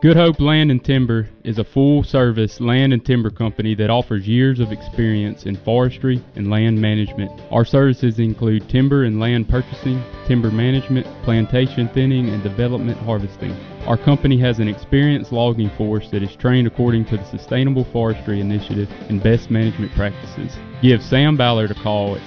Good Hope Land and Timber is a full-service land and timber company that offers years of experience in forestry and land management. Our services include timber and land purchasing, timber management, plantation thinning, and development harvesting. Our company has an experienced logging force that is trained according to the Sustainable Forestry Initiative and best management practices. Give Sam Ballard a call at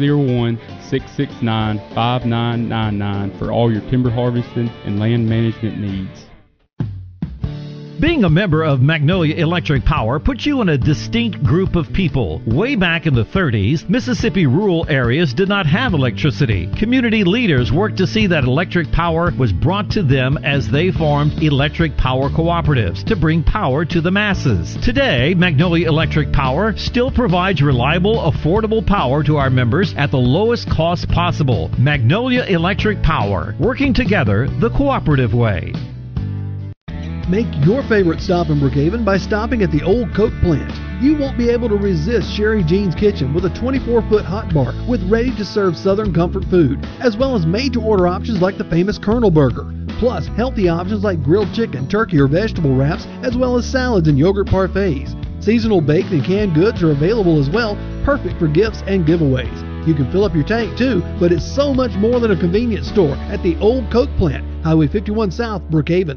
601-669-5999 for all your timber harvesting and land management needs. Being a member of Magnolia Electric Power puts you in a distinct group of people. Way back in the 30s, Mississippi rural areas did not have electricity. Community leaders worked to see that electric power was brought to them as they formed electric power cooperatives to bring power to the masses. Today, Magnolia Electric Power still provides reliable, affordable power to our members at the lowest cost possible. Magnolia Electric Power, working together the cooperative way. Make your favorite stop in Brookhaven by stopping at the old Coke plant. You won't be able to resist Sherry Jean's Kitchen with a 24-foot hot bar with ready-to-serve Southern comfort food, as well as made-to-order options like the famous Colonel Burger. Plus, healthy options like grilled chicken, turkey, or vegetable wraps, as well as salads and yogurt parfaits. Seasonal baked and canned goods are available as well, perfect for gifts and giveaways. You can fill up your tank too, but it's so much more than a convenience store at the old Coke plant, Highway 51 South, Brookhaven.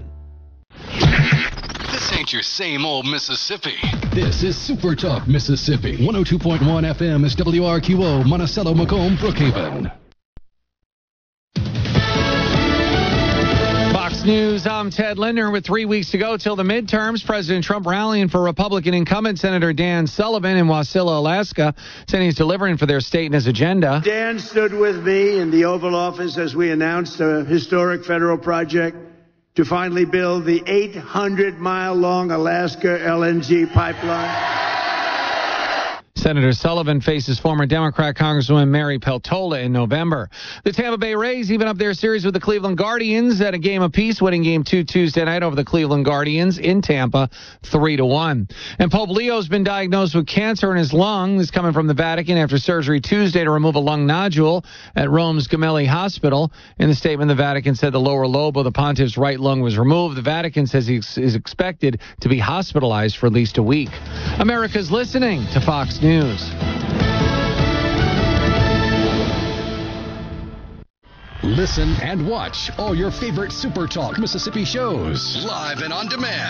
This ain't your same old Mississippi. This is Super Talk Mississippi. 102.1 FM is WRQO, Monticello, Macomb, Brookhaven. Fox News, I'm Ted Linder. With 3 weeks to go till the midterms, President Trump rallying for Republican incumbent Senator Dan Sullivan in Wasilla, Alaska, saying he's delivering for their state and his agenda. Dan stood with me in the Oval Office as we announced a historic federal project to finally build the 800-mile-long Alaska LNG pipeline. Senator Sullivan faces former Democrat Congresswoman Mary Peltola in November. The Tampa Bay Rays even up their series with the Cleveland Guardians at a game apiece, winning Game 2 Tuesday night over the Cleveland Guardians in Tampa, 3-1. And Pope Leo's been diagnosed with cancer in his lung. This coming from the Vatican after surgery Tuesday to remove a lung nodule at Rome's Gemelli Hospital. In the statement, the Vatican said the lower lobe of the pontiff's right lung was removed. The Vatican says he is expected to be hospitalized for at least a week. America's listening to Fox News. Listen and watch all your favorite Super Talk Mississippi shows Live and on demand.